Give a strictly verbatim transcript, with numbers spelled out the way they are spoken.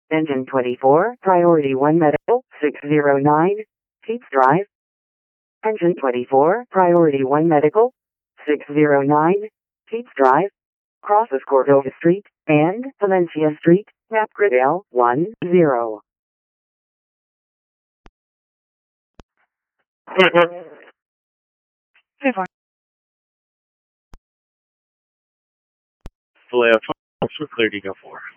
Engine twenty-four, Priority one Medical, six zero nine, Keats Drive. Engine twenty-four, Priority one Medical, six zero nine, Keats Drive. Crosses Cordova Street and Valencia Street, map grid L one zero. Flare for clear to go for.